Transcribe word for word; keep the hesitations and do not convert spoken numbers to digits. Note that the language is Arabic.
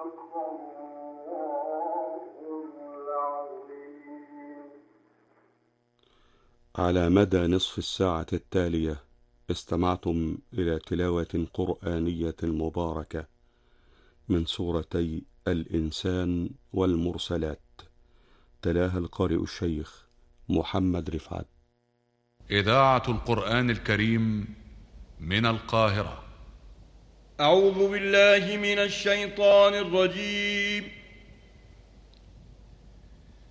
على مدى نصف الساعة التالية استمعتم إلى تلاوة قرآنية مباركة من سورتي الإنسان والمرسلات، تلاها القارئ الشيخ محمد رفعت. إذاعة القرآن الكريم من القاهرة. أعوذ بالله من الشيطان الرجيم.